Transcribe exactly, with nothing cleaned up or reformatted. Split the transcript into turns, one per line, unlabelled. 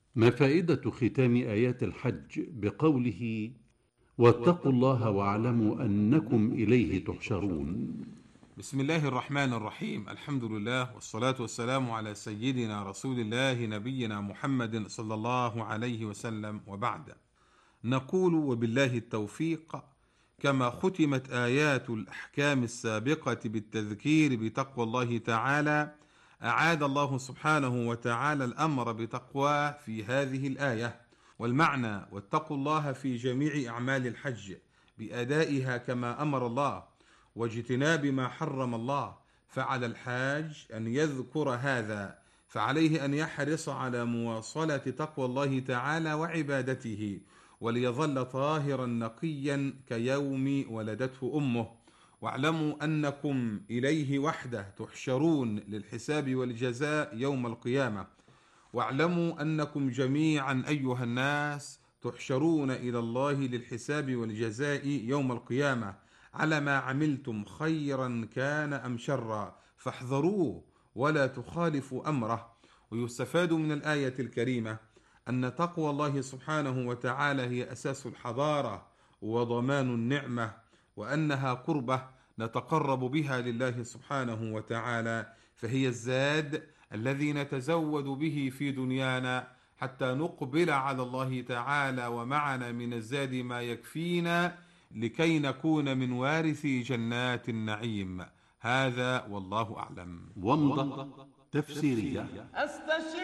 ما فائدة ختام آيات الحج بقوله واتقوا الله واعلموا أنكم إليه تحشرون؟
بسم الله الرحمن الرحيم. الحمد لله والصلاة والسلام على سيدنا رسول الله نبينا محمد صلى الله عليه وسلم، وبعد. نقول وبالله التوفيق. كما ختمت آيات الأحكام السابقة بالتذكير بتقوى الله تعالى، أعاد الله سبحانه وتعالى الأمر بتقواه في هذه الآية، والمعنى واتقوا الله في جميع أعمال الحج بأدائها كما أمر الله واجتناب ما حرم الله. فعلى الحاج أن يذكر هذا، فعليه أن يحرص على مواصلة تقوى الله تعالى وعبادته، وليظل طاهرا نقيا كيوم ولدته أمه. واعلموا أنكم إليه وحده تحشرون للحساب والجزاء يوم القيامة. واعلموا أنكم جميعا أيها الناس تحشرون إلى الله للحساب والجزاء يوم القيامة على ما عملتم، خيرا كان أم شرا، فاحذروه ولا تخالفوا أمره. ويستفاد من الآية الكريمة أن تقوى الله سبحانه وتعالى هي أساس الحضارة وضمان النعمة، وأنها قربة نتقرب بها لله سبحانه وتعالى، فهي الزاد الذي نتزود به في دنيانا حتى نقبل على الله تعالى، ومعنا من الزاد ما يكفينا لكي نكون من وارثي جنات النعيم. هذا والله أعلم.
ومضة تفسيرية.